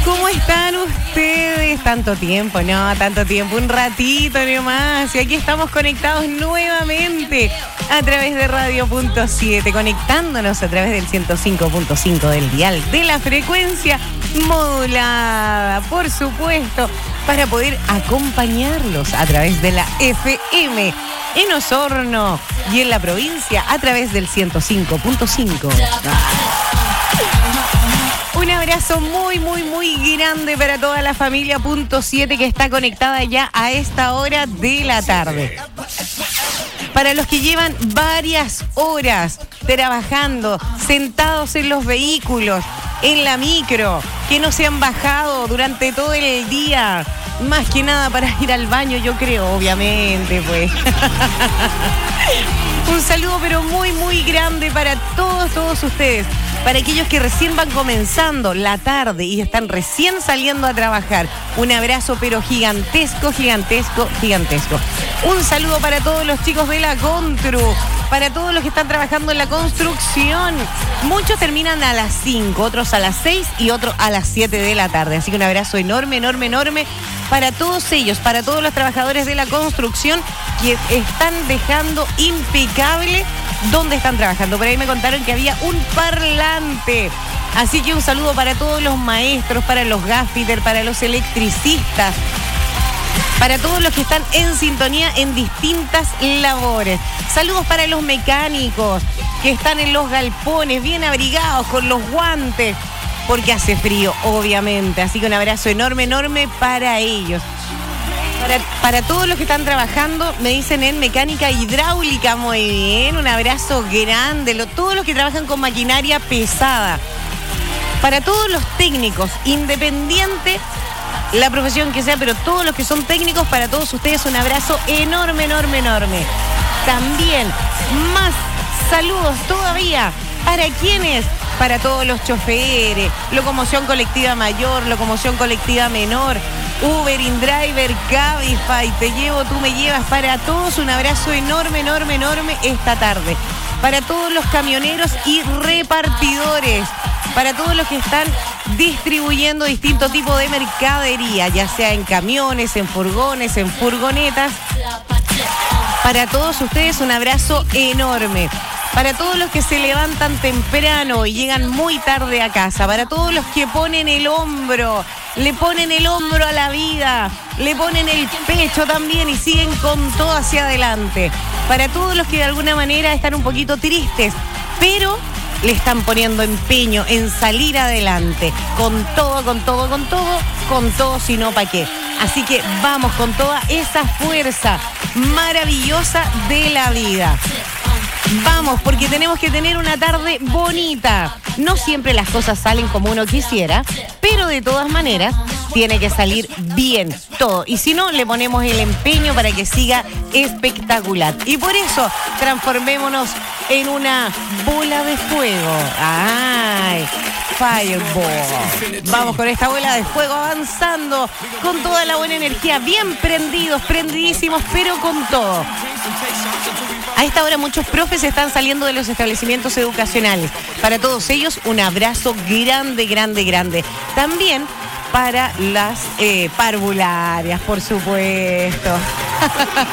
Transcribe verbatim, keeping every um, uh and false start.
¿Cómo están ustedes? Tanto tiempo, no, tanto tiempo, un ratito nomás. Y aquí estamos conectados nuevamente a través de Radio Punto siete, conectándonos a través del ciento cinco punto cinco del dial de la frecuencia modulada, por supuesto, para poder acompañarlos a través de la F M en Osorno y en la provincia a través del ciento cinco punto cinco. Un abrazo muy, muy, muy grande para toda la familia Punto siete que está conectada ya a esta hora de la tarde. Para los que llevan varias horas trabajando, sentados en los vehículos, en la micro, que no se han bajado durante todo el día, más que nada para ir al baño, yo creo, obviamente, pues. Un saludo pero muy, muy grande para todos, todos ustedes. Para aquellos que recién van comenzando la tarde y están recién saliendo a trabajar. Un abrazo pero gigantesco, gigantesco, gigantesco. Un saludo para todos los chicos de la Contru, para todos los que están trabajando en la construcción. Muchos terminan a las cinco, otros a las seis y otros a las siete de la tarde. Así que un abrazo enorme, enorme, enorme para todos ellos, para todos los trabajadores de la construcción que están dejando impecable donde están trabajando. Por ahí me contaron que había un parlante. Así que un saludo para todos los maestros, para los gaffiter, para los electricistas, para todos los que están en sintonía en distintas labores. Saludos para los mecánicos que están en los galpones, bien abrigados, con los guantes, porque hace frío, obviamente. Así que un abrazo enorme, enorme para ellos. Para, para todos los que están trabajando, me dicen en mecánica hidráulica, muy bien, un abrazo grande. Lo, todos los que trabajan con maquinaria pesada. Para todos los técnicos, independiente la profesión que sea, pero todos los que son técnicos, para todos ustedes un abrazo enorme, enorme, enorme. También más saludos todavía. ¿Para quiénes? Para todos los choferes, locomoción colectiva mayor, locomoción colectiva menor, Uber, InDriver, Cabify, te llevo, tú me llevas. Para todos un abrazo enorme, enorme, enorme esta tarde. Para todos los camioneros y repartidores, para todos los que están distribuyendo distinto tipo de mercadería, ya sea en camiones, en furgones, en furgonetas. Para todos ustedes un abrazo enorme. Para todos los que se levantan temprano y llegan muy tarde a casa. Para todos los que ponen el hombro, le ponen el hombro a la vida, le ponen el pecho también y siguen con todo hacia adelante. Para todos los que de alguna manera están un poquito tristes, pero le están poniendo empeño en salir adelante. Con todo, con todo, con todo, con todo, si no, ¿para qué? Así que vamos con toda esa fuerza maravillosa de la vida. Vamos, porque tenemos que tener una tarde bonita. No siempre las cosas salen como uno quisiera, pero de todas maneras tiene que salir bien todo. Y si no, le ponemos el empeño para que siga espectacular. Y por eso, transformémonos en una bola de fuego. ¡Ay! Fireball. Vamos con esta bola de fuego avanzando con toda la buena energía, bien prendidos, prendidísimos, pero con todo. A esta hora muchos profes están saliendo de los establecimientos educacionales. Para todos ellos un abrazo grande, grande, grande. También para las eh, parvularias, por supuesto.